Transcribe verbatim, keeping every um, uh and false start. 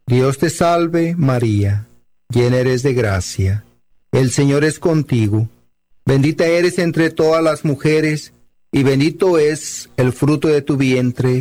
Dios te salve, María, llena eres de gracia. El Señor es contigo. Bendita eres entre todas las mujeres, y bendito es el fruto de tu vientre,